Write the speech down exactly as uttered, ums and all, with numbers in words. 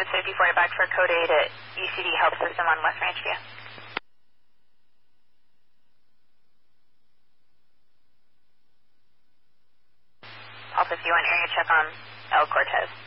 it's fifty-four back for code eight at U C D Health System on West Ranch View. All fifty-one area check on El Cortez.